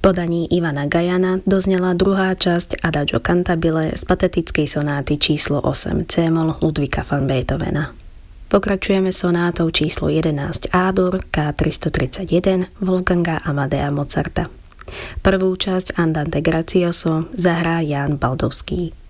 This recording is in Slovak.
podaní Ivana Gajana doznela druhá časť Adagio cantabile z patetickej sonáty číslo 8 C-moll Ludwiga van Beethovena. Pokračujeme sonátou číslo 11 A-dur K331 Wolfganga Amadea Mozarta. Prvú časť Andante grazioso zahrá Ján Baldowský.